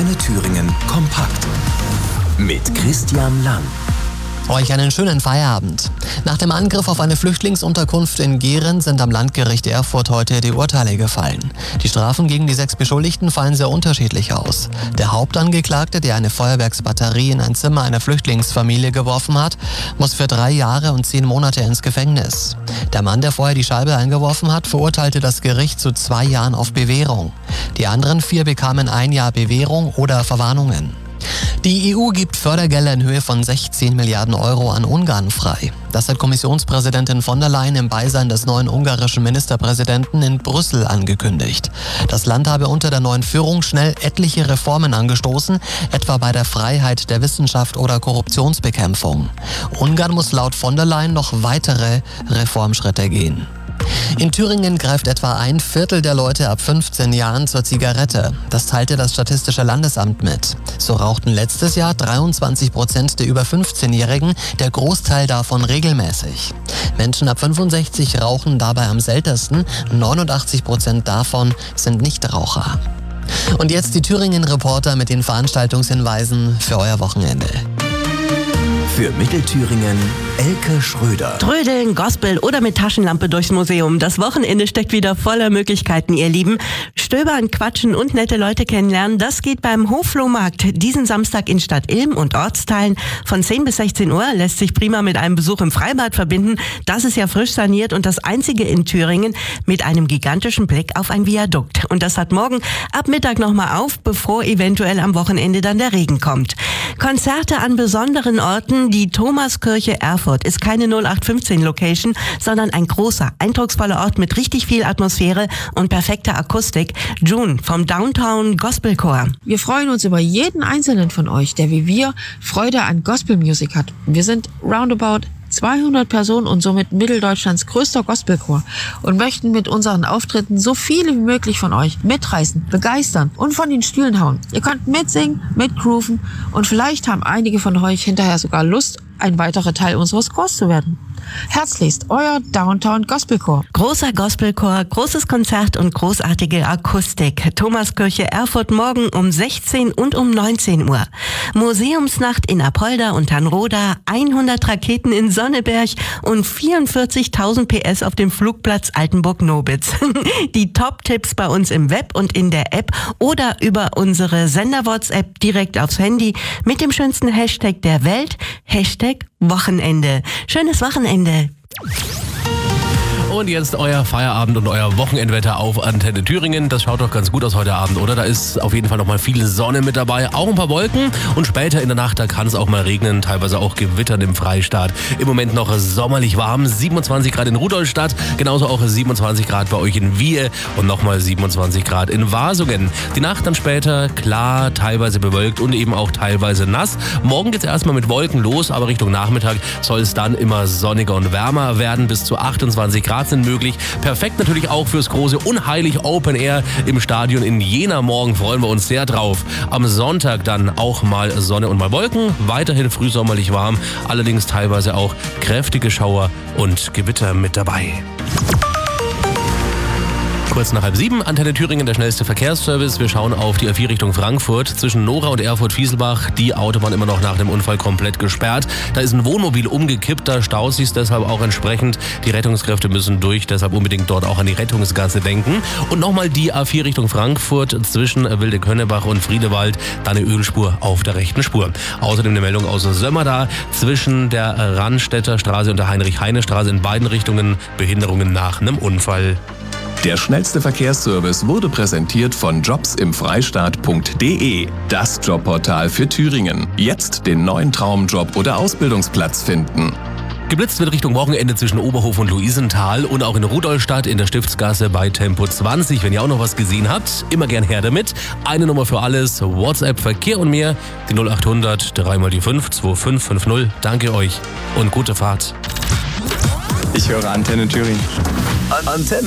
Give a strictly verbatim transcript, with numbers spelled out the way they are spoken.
Antenne Thüringen kompakt mit Christian Lang. Euch einen schönen Feierabend. Nach dem Angriff auf eine Flüchtlingsunterkunft in Gehren sind am Landgericht Erfurt heute die Urteile gefallen. Die Strafen gegen die sechs Beschuldigten fallen sehr unterschiedlich aus. Der Hauptangeklagte, der eine Feuerwerksbatterie in ein Zimmer einer Flüchtlingsfamilie geworfen hat, muss für drei Jahre und zehn Monate ins Gefängnis. Der Mann, der vorher die Scheibe eingeworfen hat, verurteilte das Gericht zu zwei Jahren auf Bewährung. Die anderen vier bekamen ein Jahr Bewährung oder Verwarnungen. Die E U gibt Fördergelder in Höhe von sechzehn Milliarden Euro an Ungarn frei. Das hat Kommissionspräsidentin von der Leyen im Beisein des neuen ungarischen Ministerpräsidenten in Brüssel angekündigt. Das Land habe unter der neuen Führung schnell etliche Reformen angestoßen, etwa bei der Freiheit der Wissenschaft oder Korruptionsbekämpfung. Ungarn muss laut von der Leyen noch weitere Reformschritte gehen. In Thüringen greift etwa ein Viertel der Leute ab fünfzehn Jahren zur Zigarette. Das teilte das Statistische Landesamt mit. So rauchten letztes Jahr dreiundzwanzig Prozent der über fünfzehnjährigen, der Großteil davon regelmäßig. Menschen ab fünfundsechzig rauchen dabei am seltensten, neunundachtzig Prozent davon sind Nichtraucher. Und jetzt die Thüringen-Reporter mit den Veranstaltungshinweisen für euer Wochenende. Für Mittelthüringen Elke Schröder. Trödeln, Gospel oder mit Taschenlampe durchs Museum. Das Wochenende steckt wieder voller Möglichkeiten, ihr Lieben. Stöbern, quatschen und nette Leute kennenlernen, das geht beim Hoflohmarkt diesen Samstag in Stadt Ilm und Ortsteilen. Von zehn bis sechzehn Uhr lässt sich prima mit einem Besuch im Freibad verbinden. Das ist ja frisch saniert und das einzige in Thüringen mit einem gigantischen Blick auf ein Viadukt. Und das hat morgen ab Mittag nochmal auf, bevor eventuell am Wochenende dann der Regen kommt. Konzerte an besonderen Orten. Die Thomaskirche Erfurt ist keine null acht fünfzehn Location, sondern ein großer, eindrucksvoller Ort mit richtig viel Atmosphäre und perfekter Akustik. June vom Downtown Gospel Chor. Wir freuen uns über jeden einzelnen von euch, der wie wir Freude an Gospel Music hat. Wir sind roundabout zweihundert Personen und somit Mitteldeutschlands größter Gospelchor und möchten mit unseren Auftritten so viele wie möglich von euch mitreißen, begeistern und von den Stühlen hauen. Ihr könnt mitsingen, mitgrooven und vielleicht haben einige von euch hinterher sogar Lust, ein weiterer Teil unseres Chors zu werden. Herzlichst, euer Downtown Gospelchor. Großer Gospelchor, großes Konzert und großartige Akustik. Thomaskirche Erfurt morgen um sechzehn und um neunzehn Uhr. Museumsnacht in Apolda und Tanroda, hundert Raketen in Sonneberg und vierundvierzigtausend P S auf dem Flugplatz Altenburg-Nobitz. Die Top-Tipps bei uns im Web und in der App oder über unsere Sender-WhatsApp direkt aufs Handy mit dem schönsten Hashtag der Welt, Hashtag Wochenende. Schönes Wochenende. Und jetzt euer Feierabend und euer Wochenendwetter auf Antenne Thüringen. Das schaut doch ganz gut aus heute Abend, oder? Da ist auf jeden Fall noch mal viel Sonne mit dabei, auch ein paar Wolken. Und später in der Nacht, da kann es auch mal regnen, teilweise auch gewittern im Freistaat. Im Moment noch sommerlich warm, siebenundzwanzig Grad in Rudolstadt, genauso auch siebenundzwanzig Grad bei euch in Wiehe und nochmal siebenundzwanzig Grad in Wasungen. Die Nacht dann später klar, teilweise bewölkt und eben auch teilweise nass. Morgen geht es erstmal mit Wolken los, aber Richtung Nachmittag soll es dann immer sonniger und wärmer werden. Bis zu achtundzwanzig Grad sind möglich. Perfekt natürlich auch fürs große Unheilig Open Air im Stadion in Jena. Morgen freuen wir uns sehr drauf. Am Sonntag dann auch mal Sonne und mal Wolken. Weiterhin frühsommerlich warm, allerdings teilweise auch kräftige Schauer und Gewitter mit dabei. Kurz nach halb sieben, Antenne Thüringen, der schnellste Verkehrsservice. Wir schauen auf die A vier Richtung Frankfurt. Zwischen Nora und Erfurt-Fieselbach, die Autobahn immer noch nach dem Unfall komplett gesperrt. Da ist ein Wohnmobil umgekippt, da staut sich deshalb auch entsprechend. Die Rettungskräfte müssen durch, deshalb unbedingt dort auch an die Rettungsgasse denken. Und nochmal die A vier Richtung Frankfurt zwischen Wilde-Könnebach und Friedewald, da eine Ölspur auf der rechten Spur. Außerdem eine Meldung aus Sömmerda zwischen der Rannstädter Straße und der Heinrich-Heine-Straße in beiden Richtungen Behinderungen nach einem Unfall. Der schnellste Verkehrsservice wurde präsentiert von jobs im freistaat punkt de, das Jobportal für Thüringen. Jetzt den neuen Traumjob oder Ausbildungsplatz finden. Geblitzt wird Richtung Wochenende zwischen Oberhof und Luisenthal und auch in Rudolstadt in der Stiftsgasse bei Tempo zwanzig. Wenn ihr auch noch was gesehen habt, immer gern her damit. Eine Nummer für alles, WhatsApp, Verkehr und mehr, die null acht hundert drei mal die fünf zwei fünf fünf null. Danke euch und gute Fahrt. Ich höre Antenne Thüringen. Antenne.